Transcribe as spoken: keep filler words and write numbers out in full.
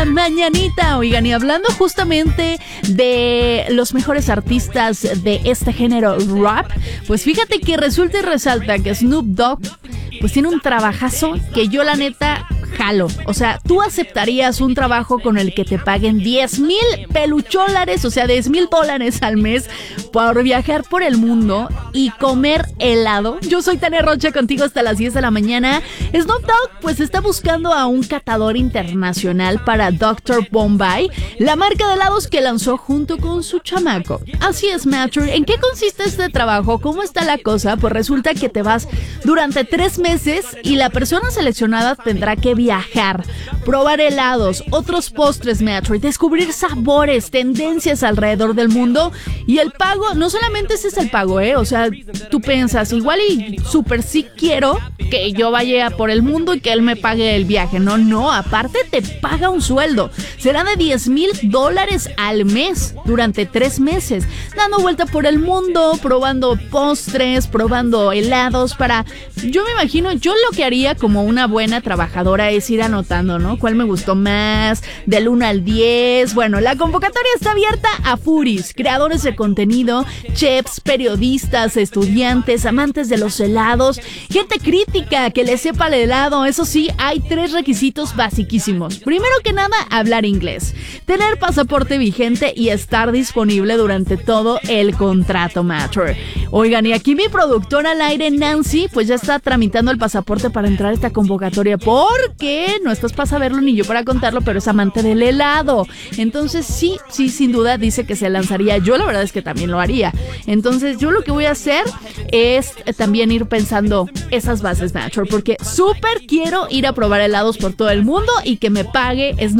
la mañanita. Oigan, y hablando justamente de los mejores artistas de este género rap, pues fíjate que resulta y resalta que Snoop Dogg pues tiene un trabajazo que yo la neta jalo. O sea, ¿tú aceptarías un trabajo con el que te paguen diez mil pelucholares, o sea, diez mil dólares al mes por viajar por el mundo y comer helado? Yo soy Tania Rocha, contigo hasta las diez de la mañana. Snoop Dogg pues está buscando a un catador internacional para doctor Bombay, la marca de helados que lanzó junto con su chamaco. Así es, Matthew. ¿En qué consiste este trabajo? ¿Cómo está la cosa? Pues resulta que te vas durante tres meses y la persona seleccionada tendrá que viajar, probar helados, otros postres, Matthew, descubrir sabores, tendencias alrededor del mundo. Y el pago, no solamente ese es el pago, ¿eh? O sea, tú piensas, igual y súper sí quiero que yo vaya por el mundo y que él me pague el viaje. No, no, aparte te paga un sueldo. Será de diez mil dólares al mes durante tres meses, dando vuelta por el mundo, probando postres, probando helados para... Yo me imagino, yo lo que haría como una buena trabajadora es ir anotando, ¿no? ¿Cuál me gustó más? Del uno al diez. Bueno, la convocatoria está abierta a foodies, creadores de contenido, chefs, periodistas, estudiantes, amantes de los helados, gente crítica que le sepa el helado. Eso sí, hay tres requisitos basiquísimos. Primero que nada, hablar inglés, tener pasaporte vigente y estar disponible durante todo el contrato, Matter. Oigan, y aquí mi productora al aire, Nancy, pues ya está tramitando el pasaporte para entrar a esta convocatoria, porque no estás para saberlo ni yo para contarlo, pero es amante del helado. Entonces sí, sí, sin duda dice que se lanzaría. Yo la verdad es que también lo haría. Entonces yo lo que voy a hacer es también ir pensando esas bases, Matter, porque súper quiero ir a probar helados por todo el mundo y que me pague es